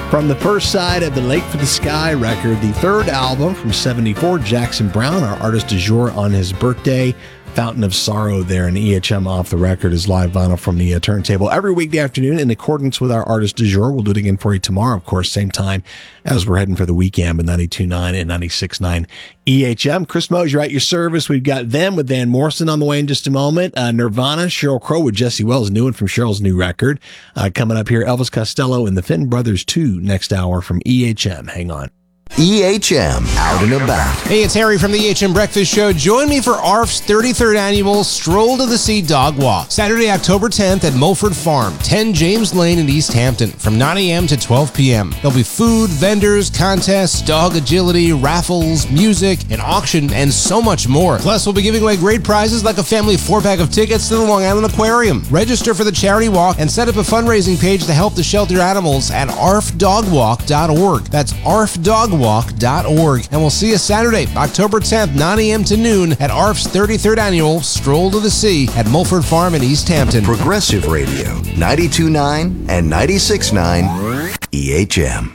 From the first side of the Lake for the Sky record, the third album from 74, Jackson Browne, our artist du jour on his birthday. Fountain of Sorrow there, and EHM Off the Record is live vinyl from the turntable every weekday afternoon in accordance with our artist du jour. We'll do it again for you tomorrow, of course, same time as we're heading for the weekend with 92.9 and 96.9 EHM. Chris Mosier at your service. We've got them with Van Morrison on the way in just a moment. Nirvana, Sheryl Crow with Jesse Wells, new one from Cheryl's new record. Coming up here, Elvis Costello and the Finn Brothers 2 next hour from EHM. Hang on. EHM Out and About. Hey, it's Harry from the EHM Breakfast Show. Join me for ARF's 33rd annual Stroll to the Sea Dog Walk, Saturday, October 10th at Mulford Farm, 10 James Lane in East Hampton, from 9 a.m. to 12 p.m. There'll be food, vendors, contests, dog agility, raffles, music, an auction, and so much more. Plus, we'll be giving away great prizes like a family 4-pack of tickets to the Long Island Aquarium. Register for the charity walk and set up a fundraising page to help the shelter animals at arfdogwalk.org. That's arfdogwalk.org. And we'll see you Saturday, October 10th, 9 a.m. to noon at ARF's 33rd annual Stroll to the Sea at Mulford Farm in East Hampton. Progressive Radio, 92.9 and 96.9 EHM.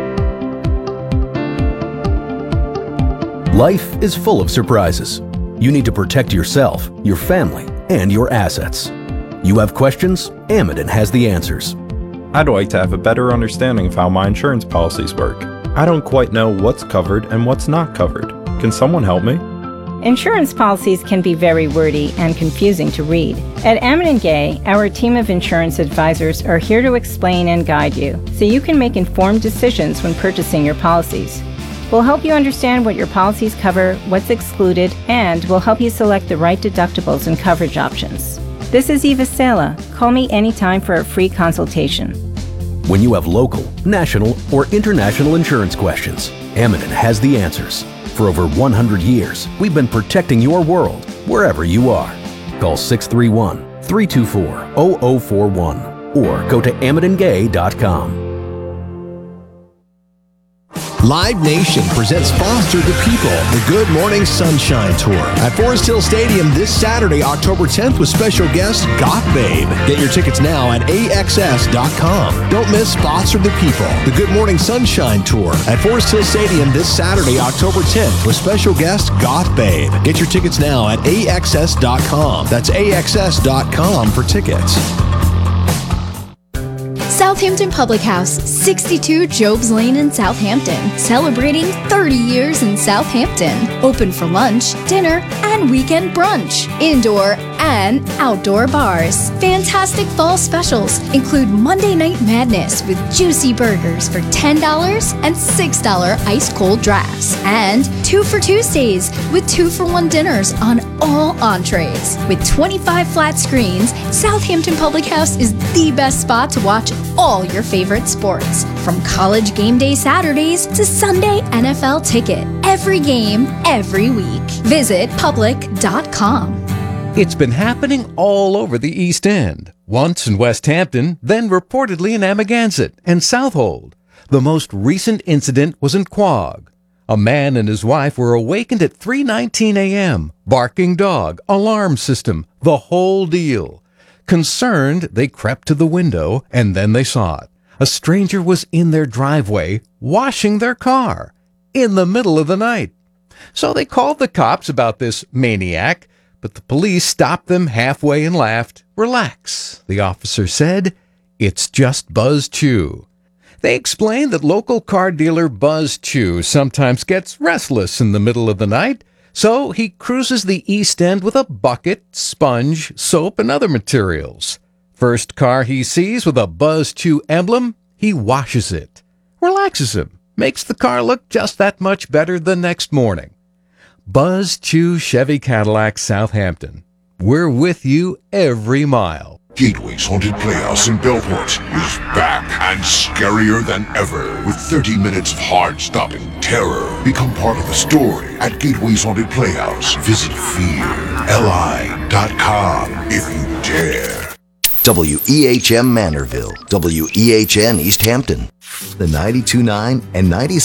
Life is full of surprises. You need to protect yourself, your family, and your assets. You have questions? Amidon has the answers. I'd like to have a better understanding of how my insurance policies work. I don't quite know what's covered and what's not covered. Can someone help me? Insurance policies can be very wordy and confusing to read. At Amidon Gay, our team of insurance advisors are here to explain and guide you so you can make informed decisions when purchasing your policies. We'll help you understand what your policies cover, what's excluded, and we'll help you select the right deductibles and coverage options. This is Eva Sala. Call me anytime for a free consultation. When you have local, national, or international insurance questions, Amidon has the answers. For over 100 years, we've been protecting your world wherever you are. Call 631-324-0041 or go to AmidonGay.com. Live Nation presents Foster the People, the Good Morning Sunshine Tour at Forest Hill Stadium this Saturday, October 10th with special guest Goth Babe. Get your tickets now at AXS.com. Don't miss Foster the People, the Good Morning Sunshine Tour at Forest Hill Stadium this Saturday, October 10th with special guest Goth Babe. Get your tickets now at AXS.com. That's AXS.com for tickets. Southampton Public House, 62 Jobs Lane in Southampton, celebrating 30 years in Southampton. Open for lunch, dinner, and weekend brunch. Indoor and outdoor bars. Fantastic fall specials include Monday Night Madness with juicy burgers for $10 and $6 ice cold drafts. And 2 for Tuesdays with 2-for-1 dinners on all entrees. With 25 flat screens, Southampton Public House is the best spot to watch all your favorite sports. From college game day Saturdays to Sunday NFL ticket. Every game, every week. Visit public.com. It's been happening all over the East End. Once in West Hampton, then reportedly in Amagansett and Southold. The most recent incident was in Quogue. A man and his wife were awakened at 3:19 a.m. Barking dog, alarm system, the whole deal. Concerned, they crept to the window, and then they saw it. A stranger was in their driveway, washing their car, in the middle of the night. So they called the cops about this maniac, but the police stopped them halfway and laughed. Relax, the officer said. It's just Buzz Chew. They explained that local car dealer Buzz Chew sometimes gets restless in the middle of the night, so he cruises the East End with a bucket, sponge, soap, and other materials. First car he sees with a Buzz Chew emblem, he washes it, relaxes him, makes the car look just that much better the next morning. Buzz Chew Chevy Cadillac, Southampton. We're with you every mile. Gateway's Haunted Playhouse in Bellport is back and scarier than ever with 30 minutes of heart-stopping terror. Become part of the story at Gateway's Haunted Playhouse. Visit fearli.com if you dare. WEHM Manorville, WEHN East Hampton, the 92.9 and 96.